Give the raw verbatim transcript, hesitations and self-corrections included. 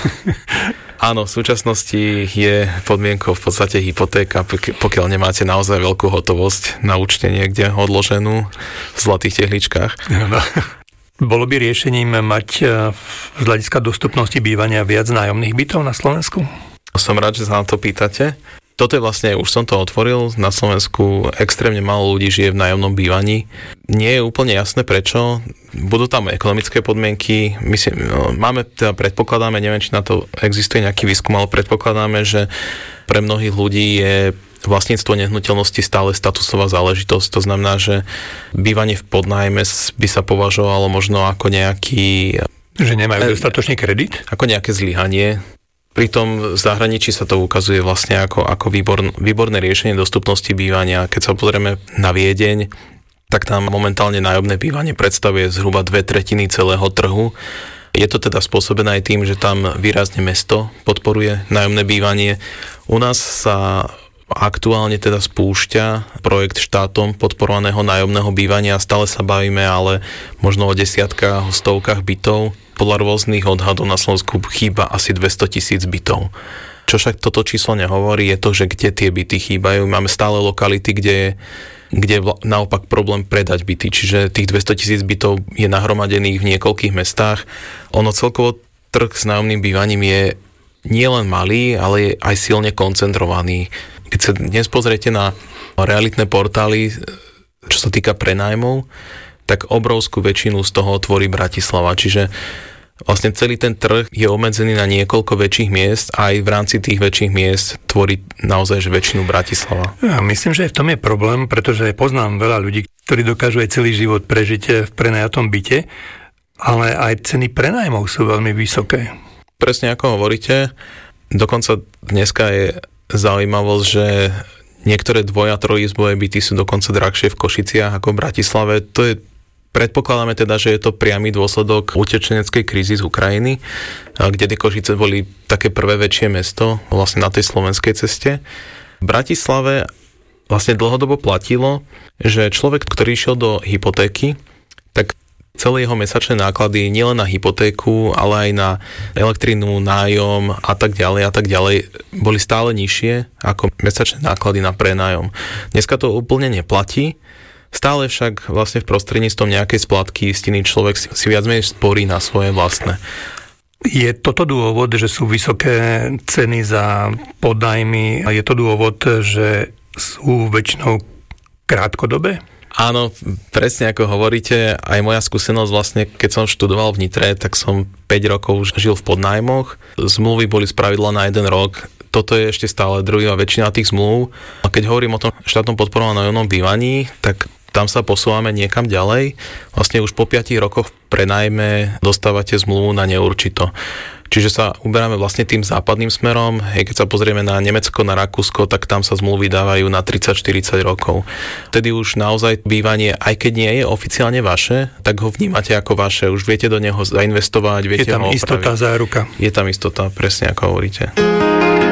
Áno, v súčasnosti je podmienkou v podstate hypotéka, pokiaľ nemáte naozaj veľkú hotovosť na účte niekde odloženú v zlatých tehličkách. No. Bolo by riešením mať z hľadiska dostupnosti bývania viac nájomných bytov na Slovensku? Som rád, že sa na to pýtate. Toto je vlastne, už som to otvoril, na Slovensku extrémne málo ľudí žije v nájomnom bývaní. Nie je úplne jasné prečo. Budú tam ekonomické podmienky. My si, no, máme, teda predpokladáme, neviem, či na to existuje nejaký výskum, ale predpokladáme, že pre mnohých ľudí je vlastníctvo nehnuteľnosti stále statusová záležitosť. To znamená, že bývanie v podnájme by sa považovalo možno ako nejaký... Že nemajú dostatočný kredit? Ako nejaké zlyhanie. Pritom v zahraničí sa to ukazuje vlastne ako, ako výborn, výborné riešenie dostupnosti bývania. Keď sa pozrieme na Viedeň, tak tam momentálne nájomné bývanie predstavuje zhruba dve tretiny celého trhu. Je to teda spôsobené aj tým, že tam výrazne mesto podporuje nájomné bývanie. U nás sa aktuálne teda spúšťa projekt štátom podporovaného nájomného bývania. Stále sa bavíme ale možno o desiatkách, o stovkách bytov. Podľa rôznych odhadov na Slovensku chýba asi dvesto tisíc bytov. Čo však toto číslo nehovorí, je to, že kde tie byty chýbajú. Máme stále lokality, kde je, kde je naopak problém predať byty. Čiže tých dvesto tisíc bytov je nahromadených v niekoľkých mestách. Ono celkovo trh s nájomným bývaním je nielen malý, ale je aj silne koncentrovaný. Keď sa dnes pozriete na realitné portály, čo sa týka prenájmov, tak obrovskú väčšinu z toho tvorí Bratislava. Čiže vlastne celý ten trh je obmedzený na niekoľko väčších miest a aj v rámci tých väčších miest tvorí naozaj že väčšinu Bratislava. Ja myslím, že v tom je problém, pretože poznám veľa ľudí, ktorí dokážu aj celý život prežiť v prenajatom byte, ale aj ceny prenájmov sú veľmi vysoké. Presne ako hovoríte, dokonca dneska je zaujímavosť, že niektoré dvoj- a trojizbové byty sú dokonca drahšie v Košiciach ako v Bratislave. To je, predpokladáme teda, že je to priamy dôsledok utečeneckej krízy z Ukrajiny, kde tie Košice boli také prvé väčšie mesto vlastne na tej slovenskej ceste. V Bratislave vlastne dlhodobo platilo, že človek, ktorý išiel do hypotéky, tak celé jeho mesačné náklady nielen na hypotéku, ale aj na elektrínu, nájom a tak ďalej a tak ďalej boli stále nižšie ako mesačné náklady na prenájom. Dneska to úplne neplatí, stále však vlastne v prostredníctvom nejakej splátky istiny človek si, si viac menej sporí na svoje vlastné. Je toto dôvod, že sú vysoké ceny za podnájmy a je to dôvod, že sú väčšinou krátkodobé? Áno, presne ako hovoríte, aj moja skúsenosť vlastne, keď som študoval v Nitre, tak som päť rokov žil v podnájmoch. Zmluvy boli spravidla na jeden rok. Toto je ešte stále druhá väčšina tých zmluv. A keď hovorím o tom štátnom podporovanom nájomnom bývaní, tak tam sa posúvame niekam ďalej. Vlastne už po piatich rokoch prenajme dostávate zmluvu na neurčito. Čiže sa uberáme vlastne tým západným smerom. Hej, keď sa pozrieme na Nemecko, na Rakúsko, tak tam sa zmluvy dávajú na tridsať štyridsať rokov. Tedy už naozaj bývanie, aj keď nie je oficiálne vaše, tak ho vnímate ako vaše. Už viete do neho zainvestovať, viete ho opraviť. Je tam istota, záruka. Je tam istota, presne ako hovoríte.